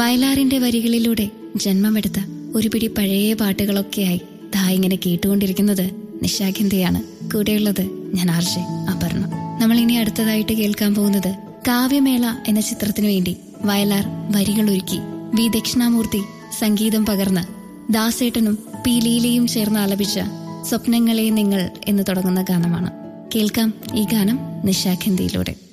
വയലാറിന്റെ വരികളിലൂടെ ജന്മമെടുത്ത ഒരു പിടി പഴയ പാട്ടുകളൊക്കെയായി ദാ ഇങ്ങനെ കേട്ടുകൊണ്ടിരിക്കുന്നത് നിശാഗന്ധിയാണ്. കൂടെയുള്ളത് ഞാൻ ആർഷ അപർണ. നമ്മൾ ഇനി അടുത്തതായിട്ട് കേൾക്കാൻ പോകുന്നത് കാവ്യമേള എന്ന ചിത്രത്തിനു വേണ്ടി വയലാർ വരികൾ ഒരുക്കി വി ദക്ഷിണാമൂർത്തി സംഗീതം പകർന്ന് ദാസേട്ടനും പി ലീലയും ചേർന്ന് ആലപിച്ച സ്വപ്നങ്ങളെ നിങ്ങൾ എന്ന് തുടങ്ങുന്ന ഗാനമാണ്. കേൾക്കാം ഈ ഗാനം നിശാഗന്ധിയിലൂടെ.